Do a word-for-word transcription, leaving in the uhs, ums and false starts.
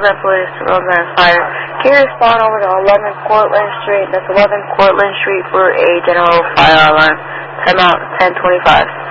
Roseland Police, Roseland Fire. Can you respond over to eleven Cortlandt Street? That's eleven Cortlandt Street for a general fire alarm. Time out ten twenty-five.